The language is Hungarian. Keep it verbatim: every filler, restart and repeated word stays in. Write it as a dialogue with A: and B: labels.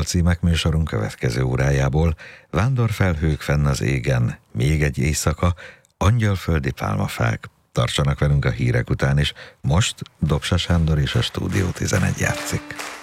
A: dalcímek műsorunk következő órájából: Vándorfelhők fenn az égen, Még egy éjszaka, Angyalföldi pálmafák. Tartsanak velünk a hírek után is. Most Dobsa Sándor és a Stúdió tizenegy játszik.